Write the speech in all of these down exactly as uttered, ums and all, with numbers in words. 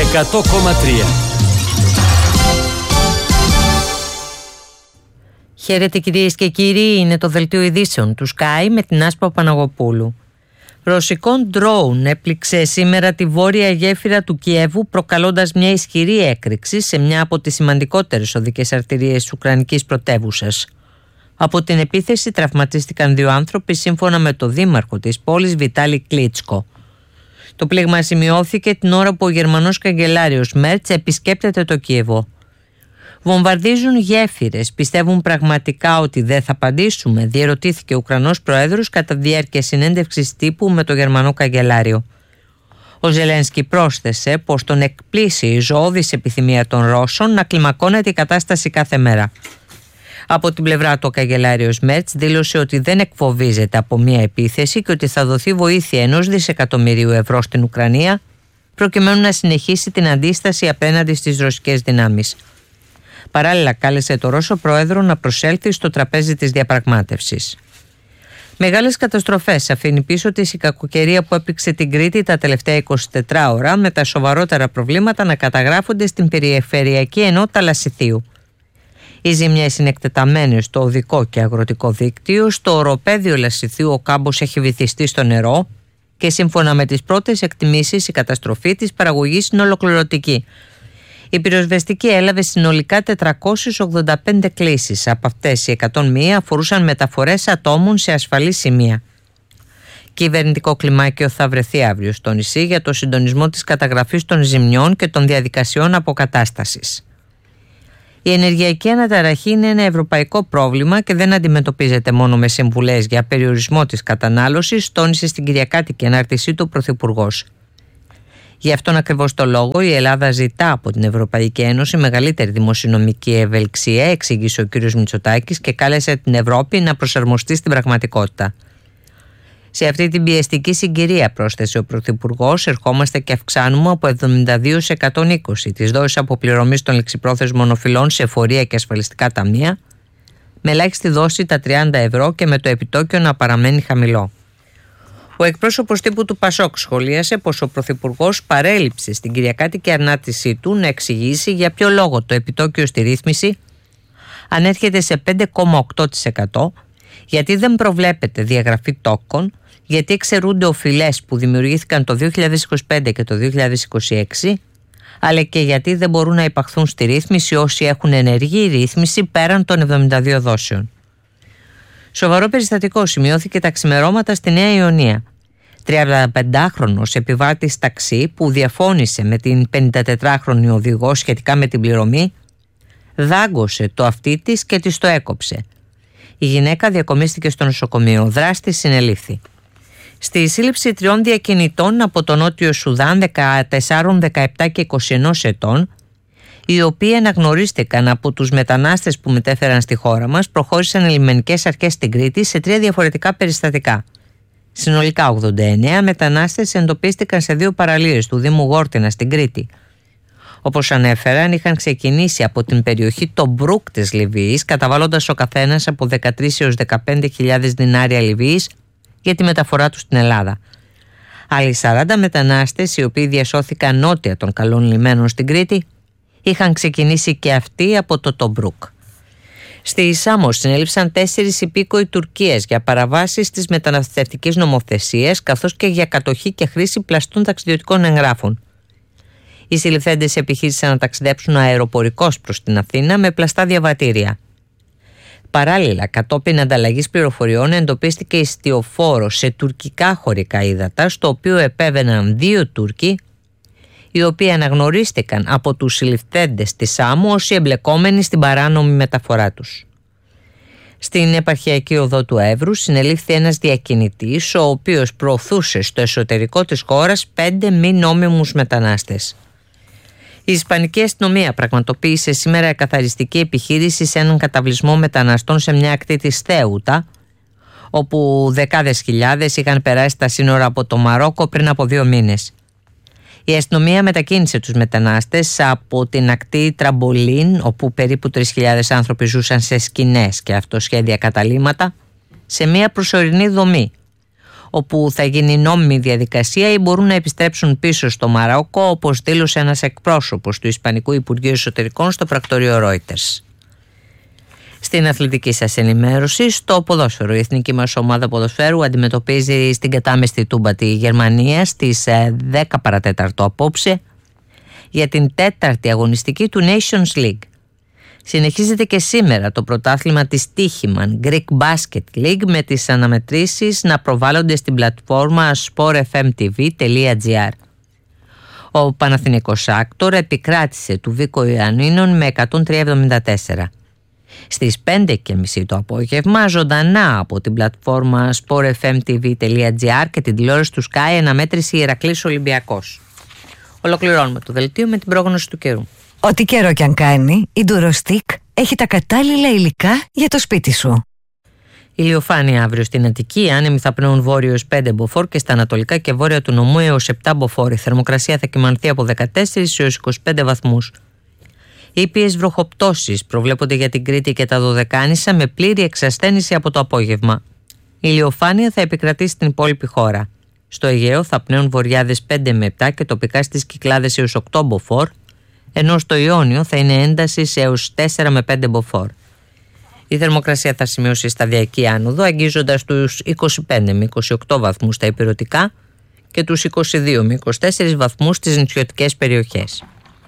εκατό κόμμα τρία. Χαίρετε κυρίες και κύριοι, είναι το δελτίο ειδήσεων του Sky με την Άσπα Παναγοπούλου. Ρωσικό ντρόουν έπληξε σήμερα τη βόρεια γέφυρα του Κιέβου, προκαλώντας μια ισχυρή έκρηξη σε μια από τις σημαντικότερες οδικές αρτηρίες της Ουκρανικής πρωτεύουσας. Από την επίθεση τραυματίστηκαν δύο άνθρωποι, σύμφωνα με το δήμαρχο της πόλης Βιτάλη Κλίτσκο. Το πλήγμα σημειώθηκε την ώρα που ο Γερμανός καγκελάριος Μέρτς επισκέπτεται το Κίεβο. Βομβαρδίζουν γέφυρες, πιστεύουν πραγματικά ότι δεν θα απαντήσουμε, διερωτήθηκε ο Ουκρανός Πρόεδρος κατά διάρκεια συνέντευξης τύπου με το Γερμανό καγκελάριο. Ο Ζελένσκι πρόσθεσε πως τον εκπλήσει η ζωώδης επιθυμία των Ρώσων να κλιμακώνεται η κατάσταση κάθε μέρα. Από την πλευρά του, ο καγκελάριος Μέρτς δήλωσε ότι δεν εκφοβίζεται από μια επίθεση και ότι θα δοθεί βοήθεια ενός δισεκατομμυρίου ευρώ στην Ουκρανία προκειμένου να συνεχίσει την αντίσταση απέναντι στις ρωσικές δυνάμεις. Παράλληλα, κάλεσε το Ρώσο Πρόεδρο να προσέλθει στο τραπέζι της διαπραγμάτευσης. Μεγάλες καταστροφές αφήνει πίσω της η κακοκαιρία που έπληξε την Κρήτη τα τελευταία είκοσι τέσσερις ώρα, με τα σοβαρότερα προβλήματα να καταγράφονται στην περιφερειακή ενότητα Λασιθίου. Οι ζημιές είναι εκτεταμένες στο οδικό και αγροτικό δίκτυο. Στο οροπέδιο Λασιθίου ο κάμπος έχει βυθιστεί στο νερό και σύμφωνα με τις πρώτες εκτιμήσεις η καταστροφή της παραγωγής είναι ολοκληρωτική. Η πυροσβεστική έλαβε συνολικά τετρακόσιες ογδόντα πέντε κλήσεις. Από αυτές οι εκατόν μία αφορούσαν μεταφορές ατόμων σε ασφαλή σημεία. Κυβερνητικό κλιμάκιο θα βρεθεί αύριο στο νησί για το συντονισμό της καταγραφής των ζημιών και των διαδικασιών αποκατάστασης. Η ενεργειακή αναταραχή είναι ένα ευρωπαϊκό πρόβλημα και δεν αντιμετωπίζεται μόνο με συμβουλές για περιορισμό της κατανάλωσης, τόνισε στην Κυριακάτικη ανάρτησή του ο Πρωθυπουργός. Γι' αυτόν ακριβώς το λόγο η Ελλάδα ζητά από την Ευρωπαϊκή Ένωση μεγαλύτερη δημοσιονομική ευελιξία, εξήγησε ο κ. Μητσοτάκης και κάλεσε την Ευρώπη να προσαρμοστεί στην πραγματικότητα. Σε αυτή την πιεστική συγκυρία, πρόσθεσε ο Πρωθυπουργός, ερχόμαστε και αυξάνουμε από εβδομήντα δύο σε εκατόν είκοσι τις δόσεις αποπληρωμής των ληξιπρόθεσμων οφειλών σε εφορία και ασφαλιστικά ταμεία, με ελάχιστη δόση τα τριάντα ευρώ και με το επιτόκιο να παραμένει χαμηλό. Ο εκπρόσωπος τύπου του Πασόκ σχολίασε πως ο Πρωθυπουργός παρέλειψε στην Κυριακάτικη ανάρτησή του να εξηγήσει για ποιο λόγο το επιτόκιο στη ρύθμιση ανέρχεται σε πέντε κόμμα οκτώ τοις εκατό, γιατί δεν προβλέπεται διαγραφή τόκων, γιατί εξαιρούνται οφειλές που δημιουργήθηκαν το δύο χιλιάδες είκοσι πέντε και το δύο χιλιάδες είκοσι έξι, αλλά και γιατί δεν μπορούν να υπαχθούν στη ρύθμιση όσοι έχουν ενεργή ρύθμιση πέραν των εβδομήντα δύο δόσεων. Σοβαρό περιστατικό σημειώθηκε τα ξημερώματα στη Νέα Ιωνία. τριανταπεντάχρονος επιβάτης ταξί που διαφώνησε με την πενηντατετράχρονη οδηγό σχετικά με την πληρωμή, δάγκωσε το αυτί της και της το έκοψε. Η γυναίκα διακομίστηκε στο νοσοκομείο. Ο δράστης συνελήφθη. Στη σύλληψη τριών διακινητών από το Νότιο Σουδάν, δεκατέσσερα, δεκαεπτά και είκοσι ένα ετών, οι οποίοι αναγνωρίστηκαν από τους μετανάστες που μετέφεραν στη χώρα μας, προχώρησαν οι λιμενικές αρχές στην Κρήτη σε τρία διαφορετικά περιστατικά. Συνολικά ογδόντα εννέα μετανάστες εντοπίστηκαν σε δύο παραλίες του Δήμου Γόρτινα στην Κρήτη. Όπως ανέφεραν, είχαν ξεκινήσει από την περιοχή το Μπρούκ της Λιβύης, καταβάλλοντας ο καθένας από δεκατρείς έως δεκαπέντε χιλιάδες δινάρια Λιβύης για τη μεταφορά τους στην Ελλάδα. Άλλοι σαράντα μετανάστες, οι οποίοι διασώθηκαν νότια των καλών λιμένων στην Κρήτη, είχαν ξεκινήσει και αυτοί από το Τομπρούκ. Στη Σάμος συνέληψαν τέσσερις υπήκοοι Τουρκίας για παραβάσεις της μεταναστευτικής νομοθεσίας, καθώς και για κατοχή και χρήση πλαστών ταξιδιωτικών εγγράφων. Οι συλληφθέντες επιχείρησαν να ταξιδέψουν αεροπορικώς προς την Αθήνα με πλαστά διαβατήρια. Παράλληλα, κατόπιν ανταλλαγής πληροφοριών, εντοπίστηκε ιστιοφόρο σε τουρκικά χωρικά ύδατα, στο οποίο επέβαιναν δύο Τούρκοι, οι οποίοι αναγνωρίστηκαν από τους συλληφθέντες της Σάμου ως οι εμπλεκόμενοι στην παράνομη μεταφορά τους. Στην επαρχιακή οδό του Εύρου συνελήφθη ένας διακινητής, ο οποίος προωθούσε στο εσωτερικό της χώρας πέντε μη νόμιμους μετανάστες. Η Ισπανική αστυνομία πραγματοποίησε σήμερα εκαθαριστική επιχείρηση σε έναν καταβλισμό μεταναστών σε μια ακτή της Θέουτα, όπου δεκάδες χιλιάδες είχαν περάσει τα σύνορα από το Μαρόκο πριν από δύο μήνες. Η αστυνομία μετακίνησε τους μετανάστες από την ακτή Τραμπολίν, όπου περίπου τρεις χιλιάδες άνθρωποι ζούσαν σε σκηνές και αυτοσχέδια καταλύματα, σε μια προσωρινή δομή, όπου θα γίνει νόμιμη διαδικασία, ή μπορούν να επιστρέψουν πίσω στο Μαρόκο, όπως δήλωσε ένας εκπρόσωπος του Ισπανικού Υπουργείου Εσωτερικών στο πρακτορείο Reuters. Στην αθλητική σας ενημέρωση, στο ποδόσφαιρο, η εθνική μας ομάδα ποδοσφαίρου αντιμετωπίζει στην κατάμεστη Τούμπα τη Γερμανία στις δέκα παρατέταρτο απόψε για την τέταρτη αγωνιστική του Nations League. Συνεχίζεται και σήμερα το πρωτάθλημα της Τύχημαν Greek Basket League, με τις αναμετρήσεις να προβάλλονται στην πλατφόρμα σπορ εφ εμ τι βι τελεία τζι άρ. Ο Παναθηναϊκός Άκτορ επικράτησε του Βίκο Ιωαννίνων με εκατόν τρία εβδομήντα τέσσερα. Στις πέντε και μισή το απόγευμα, ζωντανά από την πλατφόρμα σπορ εφ εμ τι βι τελεία τζι άρ και την τηλεόραση του Sky, αναμέτρηση Ηρακλής Ολυμπιακός. Ολοκληρώνουμε το δελτίο με την πρόγνωση του καιρού. Ό,τι καιρό κι αν κάνει, η Durostick έχει τα κατάλληλα υλικά για το σπίτι σου. Ηλιοφάνεια αύριο στην Αττική, άνεμοι θα πνέουν βόρειο έως πέντε μποφόρ και στα ανατολικά και βόρεια του νομού έως επτά μποφόρ. Η θερμοκρασία θα κυμανθεί από δεκατέσσερις έως είκοσι πέντε βαθμούς. Ήπιες βροχοπτώσεις προβλέπονται για την Κρήτη και τα Δωδεκάνησα, με πλήρη εξασθένηση από το απόγευμα. Η ηλιοφάνεια θα επικρατήσει στην υπόλοιπη χώρα. Στο Αιγαίο θα πνέουν βορειάδες πέντε με επτά και τοπικά στις Κυκλάδες έως οκτώ μποφόρ, ενώ στο Ιόνιο θα είναι έντασης έως τέσσερα με πέντε μποφόρ. Η θερμοκρασία θα σημειώσει σταδιακή άνοδο, αγγίζοντας τους είκοσι πέντε με είκοσι οκτώ βαθμούς στα ηπειρωτικά και τους είκοσι δύο με είκοσι τέσσερα βαθμούς στις νησιωτικές περιοχές.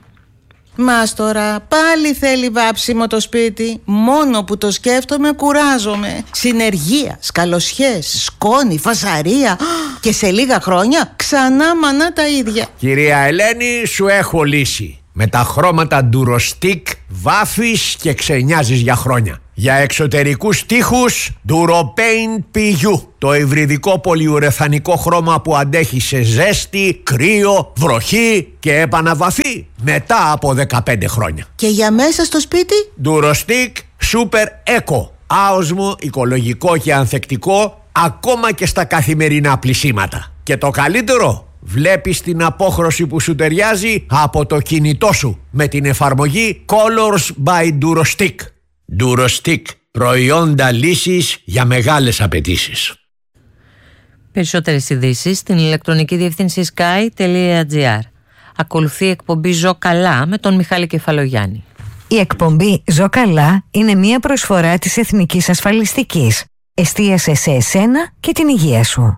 Μας τώρα πάλι θέλει βάψιμο το σπίτι. Μόνο που το σκέφτομαι κουράζομαι. Συνεργεία, σκαλοσιές, σκόνη, φασαρία. Και σε λίγα χρόνια ξανά μανά τα ίδια. Κυρία Ελένη, σου έχω λύση. Με τα χρώματα Durostick βάφεις και ξενιάζεις για χρόνια. Για εξωτερικούς τοίχους Duropaint πι γιου, το υβριδικό πολυουρεθανικό χρώμα που αντέχει σε ζέστη, κρύο, βροχή και επαναβαφή μετά από δεκαπέντε χρόνια. Και για μέσα στο σπίτι Durostick Super Eco, άοσμο, οικολογικό και ανθεκτικό ακόμα και στα καθημερινά πλυσίματα. Και το καλύτερο, βλέπεις την απόχρωση που σου ταιριάζει από το κινητό σου με την εφαρμογή Colors by Durostick. Durostick, προϊόντα λύσης για μεγάλες απαιτήσεις. Περισσότερες ειδήσεις στην ηλεκτρονική διεύθυνση sky τελεία τζι άρ. Ακολουθεί η εκπομπή Ζω Καλά με τον Μιχάλη Κεφαλογιάννη. Η εκπομπή Ζω Καλά είναι μια προσφορά της Εθνικής Ασφαλιστικής. Εστίασε σε εσένα και την υγεία σου.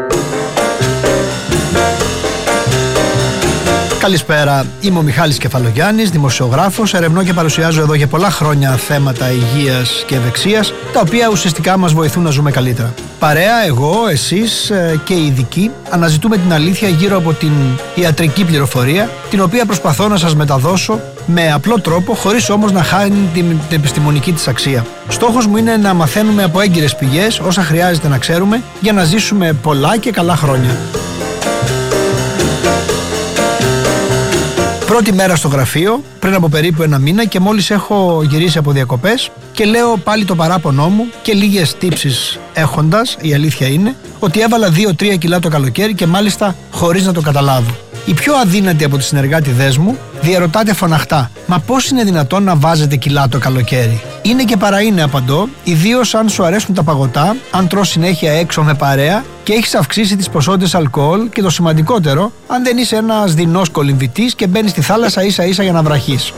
Καλησπέρα, είμαι ο Μιχάλης Κεφαλογιάννης, δημοσιογράφος, ερευνώ και παρουσιάζω εδώ για πολλά χρόνια θέματα υγείας και ευεξίας, τα οποία ουσιαστικά μας βοηθούν να ζούμε καλύτερα. Παρέα, εγώ, εσείς και οι ειδικοί αναζητούμε την αλήθεια γύρω από την ιατρική πληροφορία, την οποία προσπαθώ να σας μεταδώσω με απλό τρόπο, χωρίς όμως να χάνει την επιστημονική της αξία. Στόχος μου είναι να μαθαίνουμε από έγκυρες πηγές όσα χρειάζεται να ξέρουμε για να ζήσουμε πολλά και καλά χρόνια. Πρώτη μέρα στο γραφείο, πριν από περίπου ένα μήνα, και μόλις έχω γυρίσει από διακοπές και λέω πάλι το παράπονό μου και λίγες τύψεις έχοντας, η αλήθεια είναι ότι έβαλα δύο τρία κιλά το καλοκαίρι και μάλιστα χωρίς να το καταλάβω. Η πιο αδύνατη από τις συνεργάτηδές μου διαρωτάται φωναχτά: μα πώς είναι δυνατόν να βάζετε κιλά το καλοκαίρι? Είναι και παρά είναι, απαντώ, ιδίως αν σου αρέσουν τα παγωτά, αν τρως συνέχεια έξω με παρέα και έχεις αυξήσει τις ποσότητες αλκοόλ, και το σημαντικότερο, αν δεν είσαι ένας δεινός κολυμβητής και μπαίνεις στη θάλασσα ίσα ίσα για να βραχείς.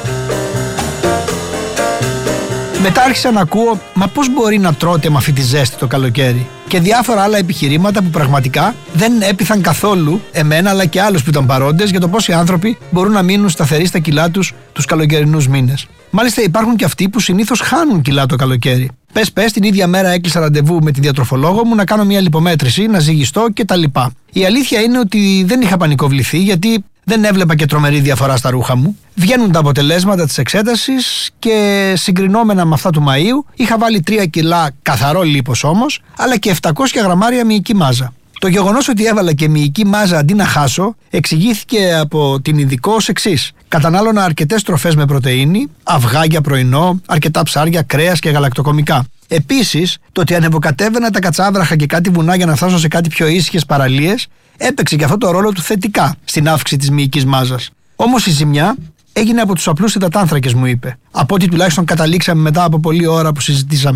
Μετά άρχισα να ακούω, μα πώς μπορεί να τρώτε με αυτή τη ζέστη το καλοκαίρι? Και διάφορα άλλα επιχειρήματα που πραγματικά δεν έπειθαν καθόλου εμένα αλλά και άλλους που ήταν παρόντες για το πώς οι άνθρωποι μπορούν να μείνουν σταθεροί στα κιλά τους τους καλοκαιρινούς μήνες. Μάλιστα υπάρχουν και αυτοί που συνήθως χάνουν κιλά το καλοκαίρι. Πες πες, την ίδια μέρα έκλεισα ραντεβού με τη διατροφολόγο μου να κάνω μια λιπομέτρηση, να ζυγιστώ κτλ. Η αλήθεια είναι ότι δεν είχα πανικοβληθεί, γιατί δεν έβλεπα και τρομερή διαφορά στα ρούχα μου. Βγαίνουν τα αποτελέσματα της εξέτασης και συγκρινόμενα με αυτά του Μαΐου είχα βάλει τρία κιλά καθαρό λίπος όμως, αλλά και επτακόσια γραμμάρια μυϊκή μάζα. Το γεγονός ότι έβαλα και μυϊκή μάζα αντί να χάσω εξηγήθηκε από την ειδικό ως εξής: κατανάλωνα αρκετές τροφές με πρωτεΐνη, αυγά για πρωινό, αρκετά ψάρια, κρέας και γαλακτοκομικά. Επίσης, το ότι ανεβοκατέβαινα τα κατσάβραχα και κάτι βουνά για να φτάσω σε κάτι πιο ήσυχες παραλίες έπαιξε και αυτό το ρόλο του θετικά στην αύξηση της μυϊκής μάζας. Όμως η ζημιά έγινε από τους απλούς υδατάνθρακες, μου είπε. Από ό,τι τουλάχιστον καταλήξαμε μετά από πολλή ώρα που συζητήσαμε.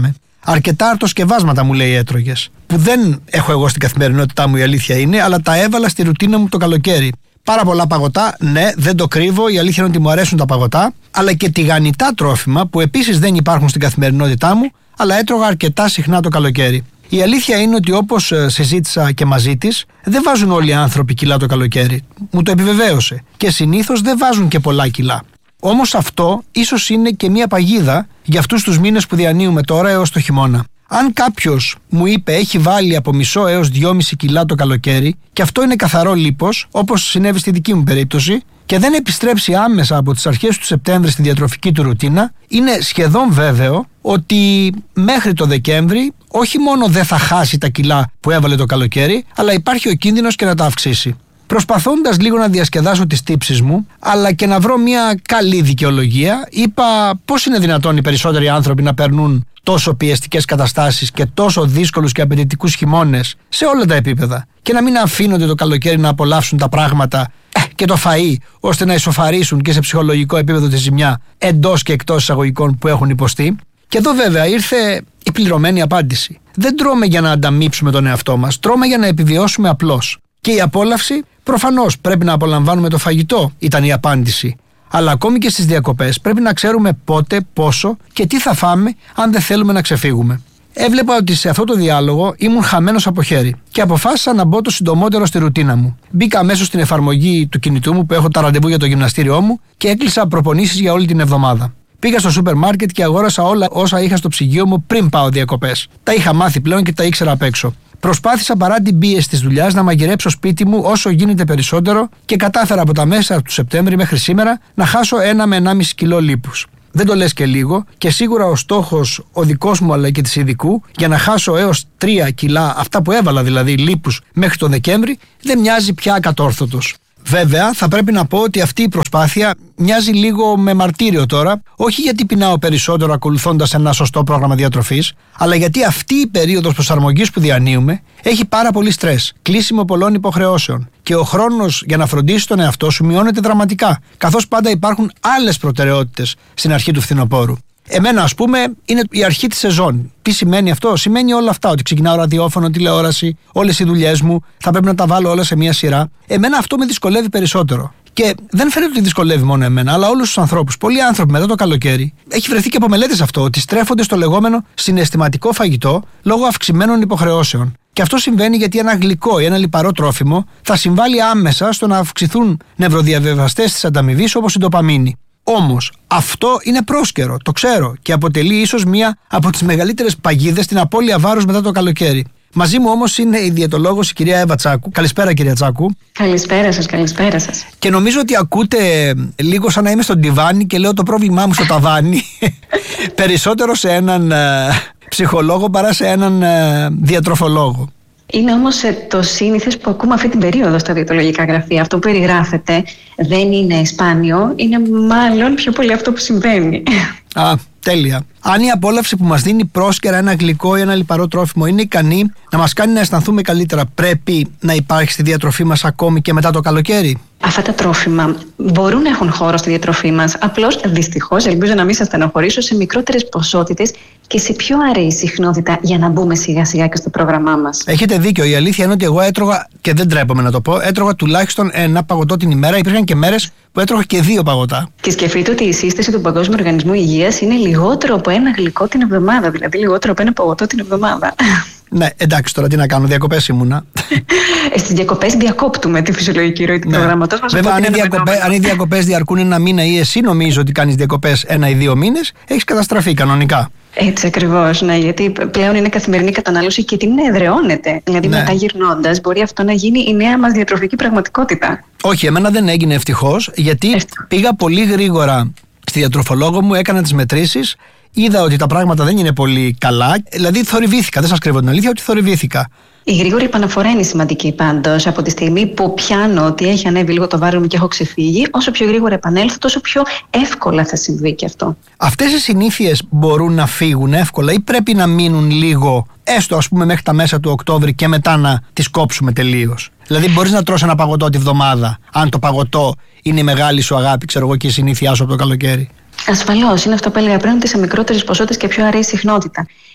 Αρκετά αρτοσκευάσματα, μου λέει, έτρωγες. Που δεν έχω εγώ στην καθημερινότητά μου, η αλήθεια είναι, αλλά τα έβαλα στη ρουτίνα μου το καλοκαίρι. Πάρα πολλά παγωτά, ναι, δεν το κρύβω, η αλήθεια είναι ότι μου αρέσουν τα παγωτά, αλλά και τηγανιτά τρόφιμα που επίσης δεν υπάρχουν στην καθημερινότητά μου, αλλά έτρωγα αρκετά συχνά το καλοκαίρι. Η αλήθεια είναι ότι, όπως συζήτησα και μαζί της, δεν βάζουν όλοι οι άνθρωποι κιλά το καλοκαίρι. Μου το επιβεβαίωσε. Και συνήθως δεν βάζουν και πολλά κιλά. Όμως αυτό ίσως είναι και μια παγίδα για αυτούς τους μήνες που διανύουμε τώρα έως το χειμώνα. Αν κάποιος μου είπε έχει βάλει από μισό έως δυόμισι κιλά το καλοκαίρι και αυτό είναι καθαρό λίπος, όπως συνέβη στη δική μου περίπτωση, και δεν επιστρέψει άμεσα από τις αρχές του Σεπτέμβρη στη διατροφική του ρουτίνα, είναι σχεδόν βέβαιο ότι μέχρι το Δεκέμβρη όχι μόνο δεν θα χάσει τα κιλά που έβαλε το καλοκαίρι, αλλά υπάρχει ο κίνδυνος και να τα αυξήσει. Προσπαθώντας λίγο να διασκεδάσω τις τύψεις μου, αλλά και να βρω μια καλή δικαιολογία, είπα πώς είναι δυνατόν οι περισσότεροι άνθρωποι να περνούν τόσο πιεστικές καταστάσεις και τόσο δύσκολους και απαιτητικούς χειμώνες σε όλα τα επίπεδα και να μην αφήνονται το καλοκαίρι να απολαύσουν τα πράγματα ε, και το φαΐ, ώστε να ισοφαρίσουν και σε ψυχολογικό επίπεδο τη ζημιά εντός και εκτός εισαγωγικών που έχουν υποστεί. Και εδώ βέβαια ήρθε η πληρωμένη απάντηση. Δεν τρώμε για να ανταμείψουμε τον εαυτό μας, τρώμε για να επιβιώσουμε απλώς. Και η απόλαυση, προφανώς πρέπει να απολαμβάνουμε το φαγητό, ήταν η απάντηση. Αλλά ακόμη και στις διακοπές πρέπει να ξέρουμε πότε, πόσο και τι θα φάμε αν δεν θέλουμε να ξεφύγουμε. Έβλεπα ότι σε αυτό το διάλογο ήμουν χαμένος από χέρι και αποφάσισα να μπω το συντομότερο στη ρουτίνα μου. Μπήκα αμέσως στην εφαρμογή του κινητού μου που έχω τα ραντεβού για το γυμναστήριό μου και έκλεισα προπονήσεις για όλη την εβδομάδα. Πήγα στο σούπερ μάρκετ και αγόρασα όλα όσα είχα στο ψυγείο μου πριν πάω διακοπές. Τα είχα μάθει πλέον και τα ήξερα απ' έξω. Προσπάθησα παρά την πίεση της δουλειάς να μαγειρέψω σπίτι μου όσο γίνεται περισσότερο και κατάφερα από τα μέσα του Σεπτέμβρη μέχρι σήμερα να χάσω ένα με ενάμιση κιλό λίπους. Δεν το λες και λίγο και σίγουρα ο στόχος ο δικός μου αλλά και της ειδικού για να χάσω έως τρία κιλά, αυτά που έβαλα δηλαδή λίπους μέχρι τον Δεκέμβρη, δεν μοιάζει πια ακατόρθωτος. Βέβαια, θα πρέπει να πω ότι αυτή η προσπάθεια μοιάζει λίγο με μαρτύριο τώρα, όχι γιατί πεινάω περισσότερο ακολουθώντας ένα σωστό πρόγραμμα διατροφής, αλλά γιατί αυτή η περίοδος προσαρμογής που διανύουμε έχει πάρα πολύ στρες, κλείσιμο πολλών υποχρεώσεων και ο χρόνος για να φροντίσεις τον εαυτό σου μειώνεται δραματικά, καθώς πάντα υπάρχουν άλλες προτεραιότητες στην αρχή του φθινοπόρου. Εμένα, ας πούμε, είναι η αρχή της σεζόν. Τι σημαίνει αυτό? Σημαίνει όλα αυτά. Ότι ξεκινάω ραδιόφωνο, τηλεόραση, όλες οι δουλειές μου, θα πρέπει να τα βάλω όλα σε μία σειρά. Εμένα αυτό με δυσκολεύει περισσότερο. Και δεν φαίνεται ότι δυσκολεύει μόνο εμένα, αλλά όλους τους ανθρώπους. Πολλοί άνθρωποι μετά το καλοκαίρι, έχει βρεθεί και από μελέτες αυτό, ότι στρέφονται στο λεγόμενο συναισθηματικό φαγητό λόγω αυξημένων υποχρεώσεων. Και αυτό συμβαίνει γιατί ένα γλυκό ή ένα λιπαρό τρόφιμο θα συμβάλλει άμεσα στο να αυξηθούν νευροδιαβιβαστές της ανταμοιβής όπως η ντοπαμίνη. Όμως αυτό είναι πρόσκαιρο, το ξέρω, και αποτελεί ίσως μία από τις μεγαλύτερες παγίδες στην απώλεια βάρους μετά το καλοκαίρι. Μαζί μου όμως είναι η διαιτολόγος η κυρία Εύα Τσάκου. Καλησπέρα, κυρία Τσάκου. Καλησπέρα σας, καλησπέρα σας. Και νομίζω ότι ακούτε λίγο σαν να είμαι στον τιβάνι και λέω το πρόβλημά μου στο ταβάνι. Περισσότερο σε έναν ε, ψυχολόγο παρά σε έναν ε, διατροφολόγο. Είναι όμως το σύνηθες που ακούμε αυτή την περίοδο στα διαιτολογικά γραφεία. Αυτό που περιγράφεται δεν είναι σπάνιο, είναι μάλλον πιο πολύ αυτό που συμβαίνει. Α, τέλεια. Αν η απόλαυση που μας δίνει πρόσκαιρα ένα γλυκό ή ένα λιπαρό τρόφιμο είναι ικανή να μας κάνει να αισθανθούμε καλύτερα, πρέπει να υπάρχει στη διατροφή μας ακόμη και μετά το καλοκαίρι? Αυτά τα τρόφιμα μπορούν να έχουν χώρο στη διατροφή μας. Απλώς, δυστυχώς, ελπίζω να μην σας στενοχωρήσω, σε μικρότερες ποσότητες και σε πιο αραιή συχνότητα για να μπούμε σιγά σιγά και στο πρόγραμμά μας. Έχετε δίκιο. Η αλήθεια είναι ότι εγώ έτρωγα, και δεν τρέπομαι να το πω, έτρωγα τουλάχιστον ένα παγωτό την ημέρα. Υπήρχαν και μέρες που έτρωγα και δύο παγωτά. Και σκεφτείτε ότι η σύσταση του Παγκόσμιου Οργανισμού Υγείας είναι λιγότερο από ένα γλυκό την εβδομάδα, δηλαδή λιγότερο από ένα παγωτό την εβδομάδα. Ναι, εντάξει, τώρα τι να κάνω, διακοπές ήμουνα. Στις διακοπές διακόπτουμε τη φυσιολογική ροή του ναι. προγράμματος μας. Βέβαια, αν οι, διακοπές, αν οι διακοπές διαρκούν ένα μήνα ή εσύ νομίζεις ότι κάνεις διακοπές ένα ή δύο μήνες, έχεις καταστραφεί κανονικά. Έτσι ακριβώς, ναι, γιατί πλέον είναι καθημερινή κατανάλωση και την εδραιώνεται. Δηλαδή, ναι. μετά γυρνώντας, μπορεί αυτό να γίνει η νέα μας διατροφική πραγματικότητα. Όχι, εμένα δεν έγινε ευτυχώς, γιατί Ευτυχώς. πήγα πολύ γρήγορα στη διατροφολόγο μου, έκανα τις μετρήσεις. Είδα ότι τα πράγματα δεν είναι πολύ καλά, δηλαδή θορυβήθηκα. Δεν σας κρύβω την αλήθεια ότι θορυβήθηκα. Η γρήγορη επαναφορά είναι σημαντική πάντως. Από τη στιγμή που πιάνω ότι έχει ανέβει λίγο το βάρος μου και έχω ξεφύγει, όσο πιο γρήγορα επανέλθω, τόσο πιο εύκολα θα συμβεί και αυτό. Αυτές οι συνήθειες μπορούν να φύγουν εύκολα ή πρέπει να μείνουν λίγο, έστω ας πούμε μέχρι τα μέσα του Οκτώβρη και μετά να τις κόψουμε τελείως? Δηλαδή, μπορείς να τρως ένα παγωτό τη βδομάδα, αν το παγωτό είναι η μεγάλη σου αγάπη, ξέρω εγώ, και η συνήθειά σου από το καλοκαίρι. Ασφαλώς, είναι αυτό που έλεγα πριν, ότι σε μικρότερες ποσότητες και πιο αραιή συχνότητα.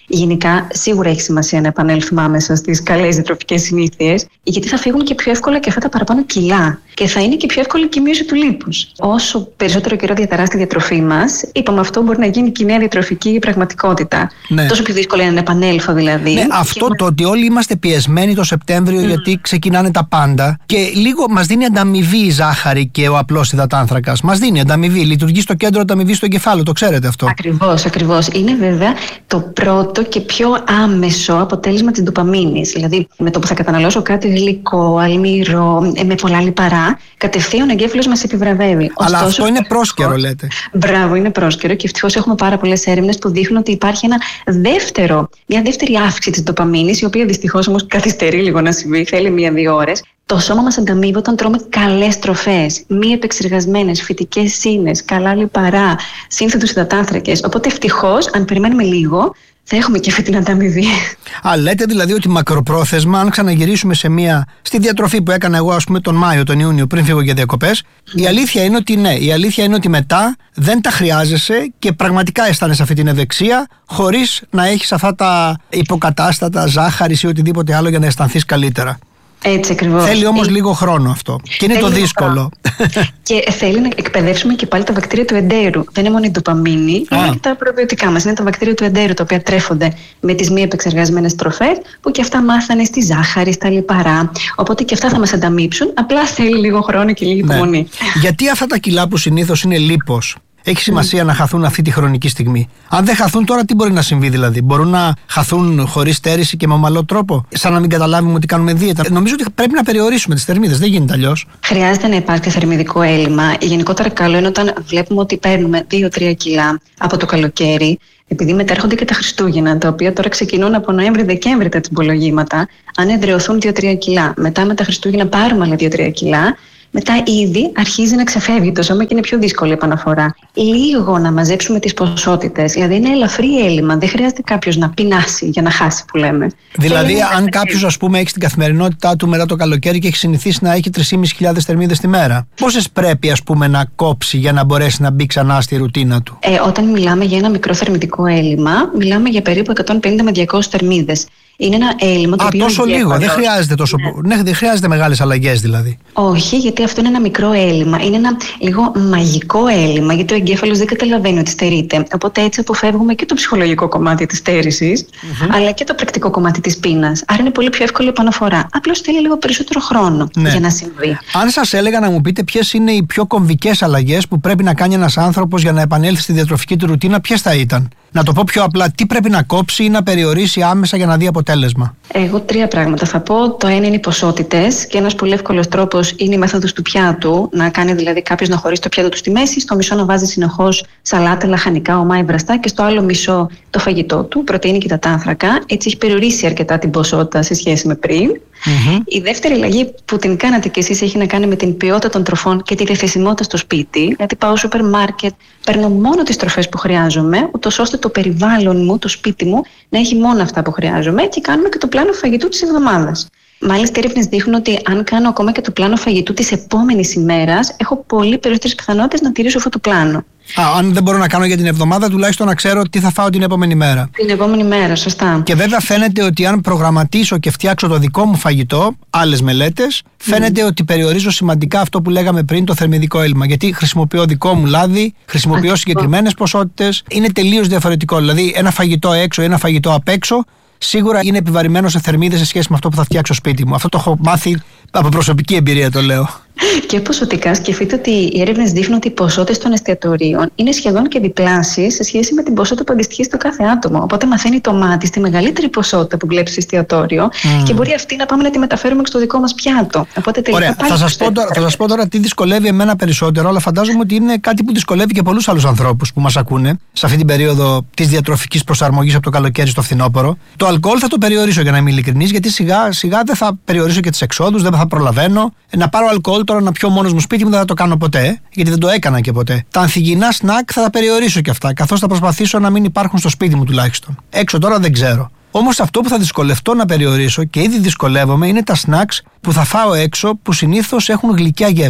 Γενικά, σίγουρα έχει σημασία να επανέλθουμε άμεσα στις καλές διατροφικές συνήθειες, γιατί θα φύγουν και πιο εύκολα και αυτά τα παραπάνω κιλά. Και θα είναι και πιο εύκολη και η μείωση του λίπους. Όσο περισσότερο καιρό διαταράσσει τη διατροφή μας, είπαμε αυτό μπορεί να γίνει και η νέα διατροφική πραγματικότητα. Ναι. Τόσο πιο δύσκολο είναι να επανέλθω δηλαδή. Ναι, αυτό και... το ότι όλοι είμαστε πιεσμένοι το Σεπτέμβριο mm. γιατί ξεκινάνε τα πάντα και λίγο μας δίνει ανταμοιβή η ζάχαρη και ο απλός υδατάνθρακας. Μας δίνει ανταμοιβή. Λειτουργεί στο κέντρο, ανταμοιβή στο εγκεφάλαιο. Το ξέρετε αυτό. Ακριβώς, ακριβώς. Είναι βέβαια το πρώτο και πιο άμεσο αποτέλεσμα της ντοπαμίνης. Δηλαδή, με το που θα καταναλώσω κάτι γλυκό, αλμυρό, με πολλά λιπαρά, κατευθείαν ο εγκέφαλος μας επιβραβεύει. Αλλά ωστόσο, αυτό είναι πρόσκαιρο, λέτε. Μπράβο, είναι πρόσκαιρο και ευτυχώς έχουμε πάρα πολλές έρευνες που δείχνουν ότι υπάρχει ένα δεύτερο, μια δεύτερη αύξηση της ντοπαμίνης, η οποία δυστυχώς όμως καθυστερεί λίγο να συμβεί, θέλει μία-δύο ώρες. Το σώμα μας ανταμείβει όταν τρώμε καλές τροφές, μη επεξεργασμένες, φυτικές σύνες, καλά λιπαρά, σύνθετους υδατάνθρακες. Οπότε ευτυχώς, αν περιμένουμε λίγο, θα έχουμε και αυτή την ανταμοιβή. Α, λέτε δηλαδή ότι μακροπρόθεσμα, αν ξαναγυρίσουμε σε μία, στη διατροφή που έκανα εγώ, ας πούμε, τον Μάιο, τον Ιούνιο, πριν φύγω για διακοπές, mm. η αλήθεια είναι ότι ναι, η αλήθεια είναι ότι μετά δεν τα χρειάζεσαι και πραγματικά αισθάνεσαι αυτή την ευεξία, χωρίς να έχεις αυτά τα υποκατάστατα, ζάχαρης ή οτιδήποτε άλλο για να αισθανθείς καλύτερα. Έτσι ακριβώς. Θέλει όμως ε... λίγο χρόνο αυτό. Και είναι θέλει το δύσκολο. Και θέλει να εκπαιδεύσουμε και πάλι τα βακτήρια του εντέρου. Δεν είναι μόνο η ντοπαμίνη, είναι και τα προβιωτικά μας. Είναι τα βακτήρια του εντέρου, τα οποία τρέφονται με τις μη επεξεργασμένες τροφές, που και αυτά μάθανε στη ζάχαρη, στα λιπαρά. Οπότε και αυτά θα μας ανταμείψουν. Απλά θέλει λίγο χρόνο και λίγη υπομονή. Ναι. Γιατί αυτά τα κιλά που συνήθως είναι λίπος, έχει σημασία mm. να χαθούν αυτή τη χρονική στιγμή. Αν δεν χαθούν τώρα, τι μπορεί να συμβεί δηλαδή? Μπορούν να χαθούν χωρίς στέρηση και με ομαλό τρόπο, σαν να μην καταλάβουμε ότι κάνουμε δίαιτα? Νομίζω ότι πρέπει να περιορίσουμε τις θερμίδες, δεν γίνεται αλλιώς. Χρειάζεται να υπάρξει θερμιδικό έλλειμμα. Γενικότερα, καλό είναι όταν βλέπουμε ότι παίρνουμε δύο τρία κιλά από το καλοκαίρι, επειδή μετέρχονται και τα Χριστούγεννα, τα οποία τώρα ξεκινούν από Νοέμβρη-Δεκέμβρη τα τσιμπολογήματα. Αν εδραιωθούν δύο τρία κιλά, μετά με τα Χριστούγεννα πάρουμε άλλα δύο τρία κιλά. Μετά ήδη αρχίζει να ξεφεύγει το σώμα και είναι πιο δύσκολη η επαναφορά. Λίγο να μαζέψουμε τις ποσότητες, δηλαδή είναι ελαφρύ έλλειμμα. Δεν χρειάζεται κάποιος να πεινάσει για να χάσει, που λέμε. Δηλαδή, Θέλει αν κάποιος, ας πούμε, έχει στην καθημερινότητά του μετά το καλοκαίρι και έχει συνηθίσει να έχει τρεις χιλιάδες πεντακόσιες θερμίδες τη μέρα, πόσες πρέπει, ας πούμε, να κόψει για να μπορέσει να μπει ξανά στη ρουτίνα του? Ε, όταν μιλάμε για ένα μικρό θερμιδικό έλλειμμα, μιλάμε για περίπου εκατόν πενήντα με διακόσιες θερμίδες. Είναι ένα έλλειμμα το Α, οποίο τόσο λίγο. Δεν χρειάζεται, τόσο... ναι. Ναι, δεν χρειάζεται μεγάλες αλλαγές δηλαδή. Όχι, γιατί αυτό είναι ένα μικρό έλλειμμα. Είναι ένα λίγο μαγικό έλλειμμα, γιατί ο εγκέφαλος δεν καταλαβαίνει ότι στερείται. Οπότε έτσι αποφεύγουμε και το ψυχολογικό κομμάτι της στέρησης, mm-hmm. αλλά και το πρακτικό κομμάτι της πείνας. Άρα είναι πολύ πιο εύκολη η επαναφορά. Απλώς θέλει λίγο περισσότερο χρόνο ναι. για να συμβεί. Αν σας έλεγα να μου πείτε ποιες είναι οι πιο κομβικές αλλαγές που πρέπει να κάνει ένας άνθρωπος για να επανέλθει στη διατροφική του ρουτίνα, ποιες θα ήταν? Να το πω πιο απλά, τι πρέπει να κόψει ή να περιορίσει άμεσα για να δει αποτέλεσμα? Εγώ τρία πράγματα θα πω. Το ένα είναι οι ποσότητες και ένας πολύ εύκολος τρόπος είναι η μέθοδος του πιάτου. Να κάνει δηλαδή κάποιος να χωρίσει το πιάτο του στη μέση, στο μισό να βάζει συνεχώς σαλάτα, λαχανικά, ομά ή βραστά και στο άλλο μισό το φαγητό του, πρωτεΐνη και υδατάνθρακα. Έτσι έχει περιορίσει αρκετά την ποσότητα σε σχέση με πριν. Mm-hmm. Η δεύτερη αλλαγή που την κάνατε κι εσείς έχει να κάνει με την ποιότητα των τροφών και τη διαθεσιμότητα στο σπίτι. Γιατί πάω στο σούπερ μάρκετ, παίρνω μόνο τις τροφές που χρειάζομαι, ούτως ώστε το περιβάλλον μου, το σπίτι μου, να έχει μόνο αυτά που χρειάζομαι και κάνουμε και το πλάνο φαγητού της εβδομάδας. Μάλιστα, οι έρευνες δείχνουν ότι αν κάνω ακόμα και το πλάνο φαγητού της επόμενης ημέρας, έχω πολύ περισσότερες πιθανότητες να τηρήσω αυτό το πλάνο. Α, αν δεν μπορώ να κάνω για την εβδομάδα, τουλάχιστον να ξέρω τι θα φάω την επόμενη μέρα. Την επόμενη μέρα, σωστά. Και βέβαια φαίνεται ότι αν προγραμματίσω και φτιάξω το δικό μου φαγητό, άλλες μελέτες, φαίνεται mm. ότι περιορίζω σημαντικά αυτό που λέγαμε πριν, το θερμιδικό έλλειμμα. Γιατί χρησιμοποιώ δικό μου λάδι, χρησιμοποιώ συγκεκριμένες ποσότητες. Είναι τελείως διαφορετικό. Δηλαδή, ένα φαγητό έξω ή ένα φαγητό απ' έξω, σίγουρα είναι επιβαρημένο σε θερμίδες σε σχέση με αυτό που θα φτιάξω σπίτι μου. Αυτό το έχω μάθει από προσωπική εμπειρία, το λέω. Και ποσοτικά, σκεφτείτε ότι οι έρευνες δείχνουν ότι οι ποσότητες των εστιατορίων είναι σχεδόν και διπλάσιες σε σχέση με την ποσότητα που αντιστοιχεί στο κάθε άτομο. Οπότε μαθαίνει το μάτι στη μεγαλύτερη ποσότητα που βλέπει στο εστιατόριο mm. και μπορεί αυτή να πάμε να τη μεταφέρουμε στο δικό μας πιάτο. Οπότε τελικά Ωραία, θα σας, πω τώρα, θα σας πω τώρα τι δυσκολεύει εμένα περισσότερο, αλλά φαντάζομαι ότι είναι κάτι που δυσκολεύει και πολλούς άλλους ανθρώπους που μας ακούνε σε αυτή την περίοδο της διατροφικής προσαρμογής από το καλοκαίρι στο φθινόπωρο. Το αλκοόλ θα το περιορίσω, για να είμαι ειλικρινής, γιατί σιγά σιγά δεν θα περιορίσω και τις εξόδους, δεν θα προλαβαίνω. Να πάρω αλκοόλ τώρα να πιω μόνος μου σπίτι μου δεν θα το κάνω ποτέ, γιατί δεν το έκανα και ποτέ. Τα ανθυγιεινά σνακ θα τα περιορίσω και αυτά, καθώς θα προσπαθήσω να μην υπάρχουν στο σπίτι μου τουλάχιστον. Έξω τώρα δεν ξέρω. Όμως αυτό που θα δυσκολευτώ να περιορίσω και ήδη δυσκολεύομαι είναι τα snacks που θα φάω έξω, που συνήθως έχουν γλυκιά γεύση.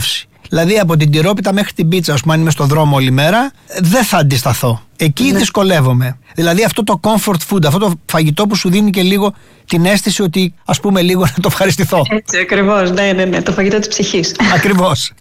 Δηλαδή από την τυρόπιτα μέχρι την πίτσα, ας πούμε, αν είμαι στον δρόμο όλη μέρα, δεν θα αντισταθώ. Εκεί ναι. δυσκολεύομαι. Δηλαδή αυτό το comfort food, αυτό το φαγητό που σου δίνει και λίγο την αίσθηση ότι, ας πούμε, λίγο να το ευχαριστηθώ. Έτσι, ακριβώς. Ναι, ναι, ναι. Το φαγητό της ψυχής. Ακριβώς.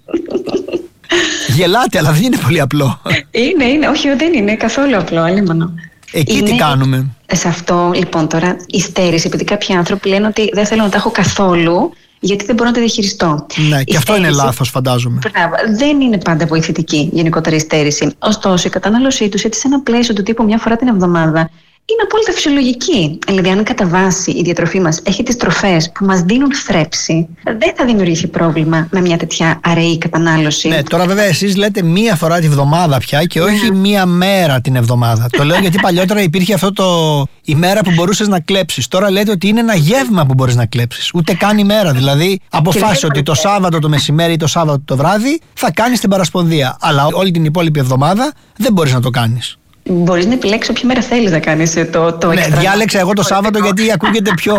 Γελάτε, αλλά δεν είναι πολύ απλό. Είναι, είναι. Όχι, δεν είναι καθόλου απλό, αλίμονο. Εκεί είναι... τι κάνουμε? Σε αυτό, λοιπόν, τώρα η στέρηση, επειδή κάποιοι άνθρωποι λένε ότι δεν θέλω να τα έχω καθόλου, γιατί δεν μπορώ να τα διαχειριστώ. Ναι, και αυτό είναι λάθος, φαντάζομαι. Μπράβο, δεν είναι πάντα βοηθητική γενικότερα η στέρηση. Ωστόσο, η κατανάλωσή τους έτσι σε ένα πλαίσιο του τύπου μια φορά την εβδομάδα είναι απόλυτα φυσιολογική. Δηλαδή, αν κατά βάση η διατροφή μας έχει τις τροφές που μας δίνουν θρέψη, δεν θα δημιουργήσει πρόβλημα με μια τέτοια αραιή κατανάλωση. Ναι, τώρα βέβαια εσείς λέτε μία φορά τη βδομάδα πια και όχι ναι. μία μέρα την εβδομάδα. Το λέω γιατί παλιότερα υπήρχε αυτό το η μέρα που μπορούσες να κλέψεις. Τώρα λέτε ότι είναι ένα γεύμα που μπορείς να κλέψεις. Ούτε καν η μέρα. Δηλαδή, αποφάσισε ότι το Σάββατο το μεσημέρι ή το Σάββατο το βράδυ θα κάνεις την Παρασπονδία. Αλλά όλη την υπόλοιπη εβδομάδα δεν μπορείς να το κάνεις. Μπορείς να επιλέξεις όποια μέρα θέλεις να κάνεις το, το ναι, διάλεξα εγώ το Σάββατο γιατί ακούγεται πιο...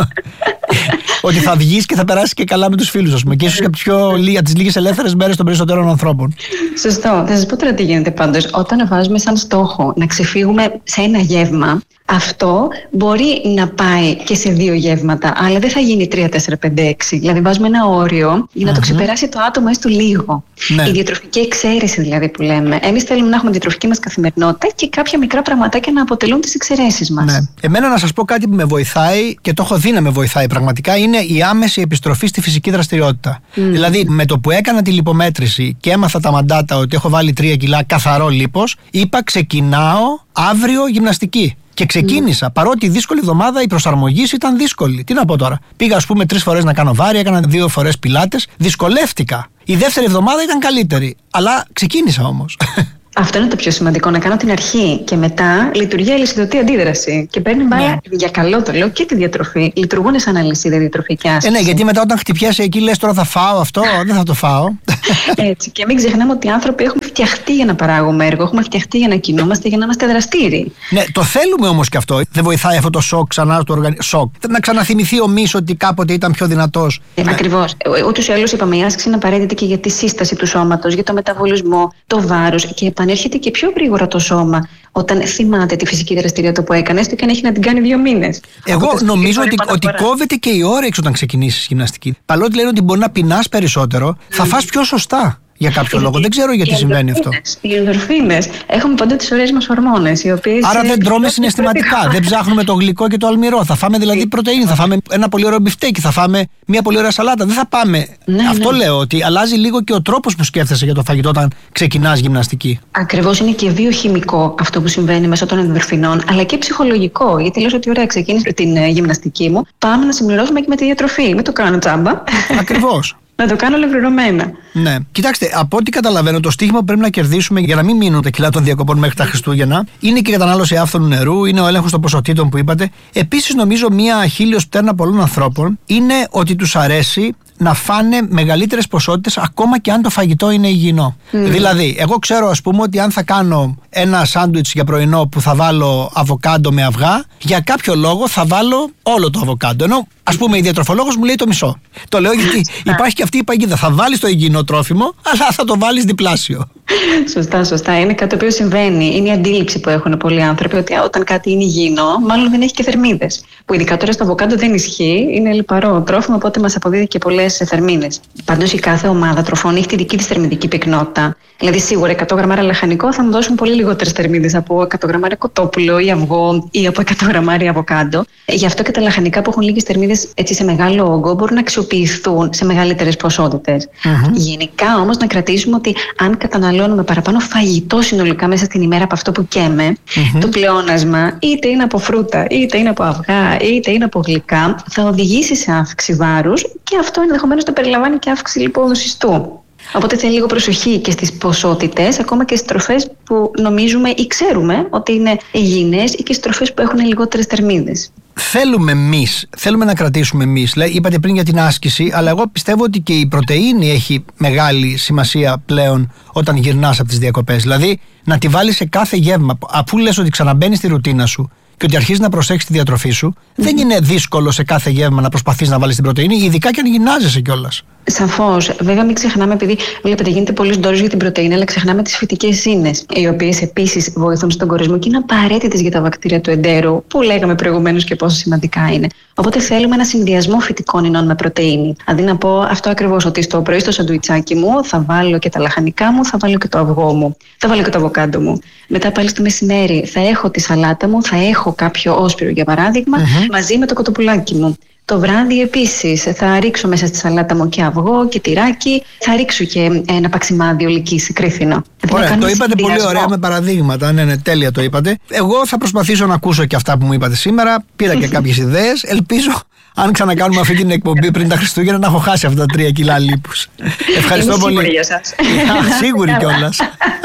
ότι θα βγεις και θα περάσεις και καλά με τους φίλους, ας πούμε. Και ίσως και πιο... τις λίγες ελεύθερες μέρες των περισσότερων ανθρώπων. Σωστό. Θα σας πω τώρα τι γίνεται πάντως. Όταν βάζουμε σαν στόχο να ξεφύγουμε σε ένα γεύμα, αυτό μπορεί να πάει και σε δύο γεύματα, αλλά δεν θα γίνει τρία, τέσσερα, πέντε, έξι. Δηλαδή βάζουμε ένα όριο για να mm-hmm. το ξεπεράσει το άτομο έστω λίγο. Ναι. Η διατροφική εξαίρεση δηλαδή που λέμε. Εμείς θέλουμε να έχουμε τη διατροφική μας καθημερινότητα και κάποια μικρά πραγματάκια να αποτελούν τις εξαιρέσεις μας. Ναι. Εμένα να σας πω κάτι που με βοηθάει και το έχω δει να με βοηθάει πραγματικά είναι η άμεση επιστροφή στη φυσική δραστηριότητα. Mm. Δηλαδή με το που έκανα τη λιπομέτρηση και έμαθα τα μαντάτα ότι έχω βάλει τρία κιλά καθαρό λίπος, είπα ξεκινάω αύριο γυμναστική. Και ξεκίνησα, mm. παρότι η δύσκολη εβδομάδα η προσαρμογή ήταν δύσκολη. Τι να πω τώρα. Πήγα, ας πούμε, τρεις φορές να κάνω βάρη, έκανα δύο φορές πιλάτες. Δυσκολεύτηκα. Η δεύτερη εβδομάδα ήταν καλύτερη. Αλλά ξεκίνησα όμως. Αυτό είναι το πιο σημαντικό, να κάνω την αρχή και μετά λειτουργεί αλυσιδωτή αντίδραση. Και παίρνει μπάλα ναι. για καλό το λέω και τη διατροφή. Λειτουργούν σαν αλυσίδα διατροφή και άσκηση. Ε, ναι, γιατί μετά όταν χτυπιάσαι εκεί λες τώρα θα φάω αυτό, δεν θα το φάω. Έτσι. Και μην ξεχνάμε ότι οι άνθρωποι έχουμε φτιαχτεί για να παράγουμε έργο, έχουμε φτιαχτεί για να κινούμαστε, για να είμαστε δραστήριοι. Ναι, το θέλουμε όμως και αυτό. Δεν βοηθάει αυτό το σοκ ξανά του οργανισμού. Σοκ. Να ξαναθυμηθεί ο μυς ότι κάποτε ήταν πιο δυνατός. Ε, Ακριβώς. Ούτως ή άλλως είπαμε, η άσκηση είναι απαραίτητη και για τη σύσταση του σώματος, για το μεταβολισμό, το βάρος και επανέρχεται και πιο γρήγορα το σώμα όταν θυμάται τη φυσική δραστηριότητα που έκανε, έστω και αν έχει να την κάνει δύο μήνες. Εγώ Οπότε, νομίζω ότι, ότι κόβεται και η όρεξη όταν ξεκινήσεις γυμναστική. Παρότι λένε ότι μπορεί να πεινάς περισσότερο, mm. θα φας πιο σωστά. Για κάποιο λόγο. Δεν ξέρω γιατί συμβαίνει αυτό. Οι ενδορφίνες. Έχουμε πάντα τις ωραίες μας ορμόνες. Οι οποίες Άρα δεν τρώμε συναισθηματικά. Δεν ψάχνουμε το γλυκό και το αλμυρό. Θα φάμε δηλαδή πρωτεΐνη. Θα φάμε ένα πολύ ωραίο μπιφτέκι. Θα φάμε μια πολύ ωραία σαλάτα. Δεν θα πάμε. Ναι, αυτό ναι. λέω ότι αλλάζει λίγο και ο τρόπος που σκέφτεσαι για το φαγητό όταν ξεκινάς γυμναστική. Ακριβώς, είναι και βιοχημικό αυτό που συμβαίνει μέσω των ενδορφινών, αλλά και ψυχολογικό. Γιατί λες ότι ωραία, ξεκίνησε την γυμναστική μου. Πάμε να συμπληρώσουμε και με τη διατροφή. Μην το κάνω τσάμπα. Ακριβώς. Να το κάνω ολοκληρωμένα. Ναι. Κοιτάξτε, από ό,τι καταλαβαίνω, το στίχημα που πρέπει να κερδίσουμε για να μην μείνουν τα κιλά των διακοπών μέχρι τα Χριστούγεννα είναι και η κατανάλωση άφθονου νερού, είναι ο έλεγχος των ποσοτήτων που είπατε. Επίσης, νομίζω μία χίλιος πτέρνα πολλών ανθρώπων είναι ότι τους αρέσει να φάνε μεγαλύτερες ποσότητες ακόμα και αν το φαγητό είναι υγιεινό. Mm. Δηλαδή, εγώ ξέρω, ας πούμε, ότι αν θα κάνω ένα σάντουιτς για πρωινό που θα βάλω αβοκάντο με αυγά, για κάποιο λόγο θα βάλω όλο το αβοκάντο. Ενώ, ας πούμε, η διατροφολόγος μου λέει το μισό. Το λέω γιατί υπάρχει και αυτή η παγίδα. Θα βάλεις το υγιεινό τρόφιμο, αλλά θα το βάλεις διπλάσιο. Σωστά, σωστά. Είναι κάτι το οποίο συμβαίνει. Είναι η αντίληψη που έχουν πολλοί άνθρωποι ότι όταν κάτι είναι υγιεινό, μάλλον δεν έχει και θερμίδες. Που ειδικά τώρα στο αβοκάντο δεν ισχύει. Είναι λιπαρό τρόφιμο, οπότε μας αποδίδει και πολλές θερμίδες. Πάντως η κάθε ομάδα τροφών έχει τη δική της θερμιδική πυκνότητα. Δηλαδή, σίγουρα εκατό γραμμάρια λαχανικό θα μου δώσουν πολύ λιγότερες θερμίδες από εκατό γραμμάρια κοτόπουλο ή αυγό ή από εκατό γραμμάρια αβοκάντο. Γι' αυτό και τα λαχανικά που έχουν λίγες θερμίδες έτσι σε μεγάλο όγκο μπορούν να αξιοποιηθούν σε μεγαλύτερες ποσότητες. Mm-hmm. Γενικά όμως να κρατήσουμε ότι αν καταναλώνουμε παραπάνω φαγητό συνολικά μέσα στην ημέρα από αυτό που καίμε, mm-hmm. το πλεόνασμα είτε είναι από φρούτα, είτε είναι από αυγά, είτε είναι από γλυκά, θα οδηγήσει σε αύξηση βάρους και αυτό ενδεχομένως το περιλαμβάνει και αύξηση λιπόδοσης-του. Οπότε θέλει λίγο προσοχή και στις ποσότητες, ακόμα και στις τροφές που νομίζουμε ή ξέρουμε ότι είναι υγιεινές ή και στις τροφές που έχουν λιγότερες θερμίδες. Θέλουμε εμείς, θέλουμε να κρατήσουμε εμείς. Είπατε πριν για την άσκηση, αλλά εγώ πιστεύω ότι και η πρωτεΐνη έχει μεγάλη σημασία πλέον όταν γυρνάς από τις διακοπές. Δηλαδή να τη βάλεις σε κάθε γεύμα. Αφού λες ότι ξαναμπαίνεις στη ρουτίνα σου και ότι αρχίζει να προσέξει τη διατροφή σου, mm-hmm. δεν είναι δύσκολο σε κάθε γεύμα να προσπαθείς να βάλεις την πρωτεΐνη, ειδικά και αν γυμνάζεσαι κιόλας. Σαφώς. Βέβαια, μην ξεχνάμε, επειδή βλέπετε γίνεται πολλής ντόρος για την πρωτεΐνη, αλλά ξεχνάμε τις φυτικές ίνες, οι οποίες επίσης βοηθούν στον κορεσμό και είναι απαραίτητες για τα βακτήρια του εντέρου, που λέγαμε προηγουμένως και πόσο σημαντικά είναι. Οπότε θέλουμε ένα συνδυασμό φυτικών ινών με πρωτεΐνη. Αντί να πω αυτό ακριβώς, ότι στο πρωί στο σαντουιτσάκι μου θα βάλω και τα λαχανικά μου, θα βάλω και το αυγό μου, θα βάλω και το αβοκάντο μου. Μετά πάλι στο μεσημέρι θα έχω τη σαλάτα μου, θα έχω κάποιο όσπυρο για παράδειγμα, mm-hmm. μαζί με το κοτοπουλάκι μου. Το βράδυ επίσης θα ρίξω μέσα στη σαλάτα μου και αυγό και τυράκι, θα ρίξω και ένα παξιμάδι ολικής κρίθινο. Ωραία, το είπατε πολύ ωραία με παραδείγματα. Ναι, ναι, τέλεια το είπατε. Εγώ θα προσπαθήσω να ακούσω και αυτά που μου είπατε σήμερα. Πήρα και κάποιες ιδέες. Ελπίζω, αν ξανακάνουμε αυτή την εκπομπή πριν τα Χριστούγεννα, να έχω χάσει αυτά τα τρία κιλά λίπους. Ευχαριστώ πολύ. Σίγουρη για σας. Σίγουρη κιόλας.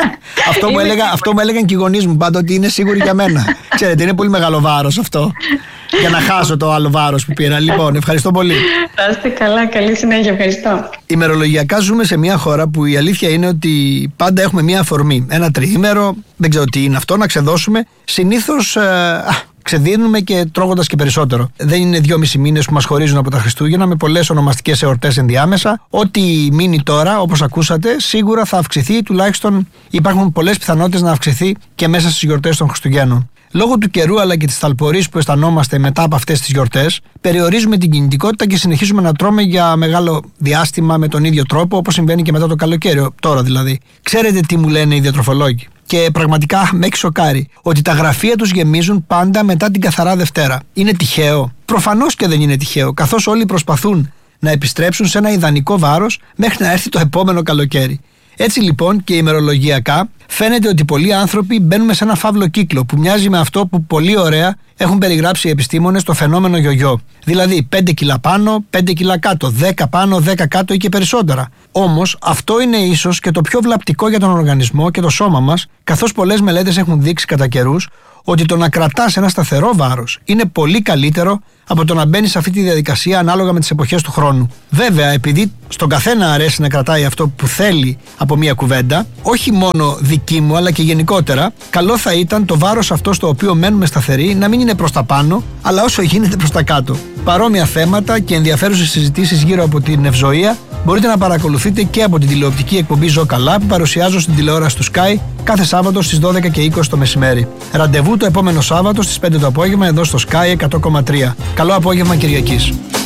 αυτό, μου έλεγα, αυτό μου έλεγαν και οι γονείς μου πάντα, ότι είναι σίγουρη για μένα. Ξέρετε, είναι πολύ μεγάλο βάρος αυτό. Για να χάσω το άλλο βάρος που πήρα. Λοιπόν, ευχαριστώ πολύ. Θα είστε καλά, καλή συνέχεια, ευχαριστώ. Ημερολογιακά ζούμε σε μια χώρα που η αλήθεια είναι ότι πάντα έχουμε μια αφορμή. Ένα τριήμερο, δεν ξέρω τι είναι αυτό, να ξεδώσουμε. Συνήθως ε, ξεδίνουμε και τρώγοντας και περισσότερο. Δεν είναι δυόμισι μήνες που μας χωρίζουν από τα Χριστούγεννα, με πολλές ονομαστικές εορτές ενδιάμεσα. Ό,τι μείνει τώρα, όπως ακούσατε, σίγουρα θα αυξηθεί, τουλάχιστον υπάρχουν πολλές πιθανότητες να αυξηθεί και μέσα στις γιορτές των Χριστουγέννων. Λόγω του καιρού αλλά και της ταλπορής που αισθανόμαστε μετά από αυτές τις γιορτές, περιορίζουμε την κινητικότητα και συνεχίζουμε να τρώμε για μεγάλο διάστημα με τον ίδιο τρόπο, όπως συμβαίνει και μετά το καλοκαίρι, τώρα δηλαδή. Ξέρετε τι μου λένε οι διατροφολόγοι? Και πραγματικά με έχει σοκάρει ότι τα γραφεία τους γεμίζουν πάντα μετά την Καθαρά Δευτέρα. Είναι τυχαίο? Προφανώς και δεν είναι τυχαίο, καθώς όλοι προσπαθούν να επιστρέψουν σε ένα ιδανικό βάρος μέχρι να έρθει το επόμενο καλοκαίρι. Έτσι λοιπόν και ημερολογιακά φαίνεται ότι πολλοί άνθρωποι μπαίνουν σε ένα φαύλο κύκλο που μοιάζει με αυτό που πολύ ωραία έχουν περιγράψει οι επιστήμονες, το φαινόμενο γιογιό. Δηλαδή πέντε κιλά πάνω, πέντε κιλά κάτω, δέκα πάνω, δέκα κάτω ή και περισσότερα. Όμως αυτό είναι ίσως και το πιο βλαπτικό για τον οργανισμό και το σώμα μας, καθώς πολλές μελέτες έχουν δείξει κατά καιρούς ότι το να κρατάς ένα σταθερό βάρος είναι πολύ καλύτερο από το να μπαίνεις σε αυτή τη διαδικασία ανάλογα με τις εποχές του χρόνου. Βέβαια, επειδή στον καθένα αρέσει να κρατάει αυτό που θέλει από μια κουβέντα, όχι μόνο δική μου αλλά και γενικότερα, καλό θα ήταν το βάρος αυτό στο οποίο μένουμε σταθεροί να μην είναι προς τα πάνω, αλλά όσο γίνεται προς τα κάτω. Παρόμοια θέματα και ενδιαφέρουσες συζητήσεις γύρω από την ευζοία μπορείτε να παρακολουθείτε και από την τηλεοπτική εκπομπή Ζω Καλά που παρουσιάζω στην τηλεόραση του Sky κάθε Σάββατο στις δώδεκα και είκοσι το μεσημέρι. Ραντεβού το επόμενο Σάββατο στις πέντε το απόγευμα εδώ στο Sky εκατό κόμμα τρία. Καλό απόγευμα Κυριακής.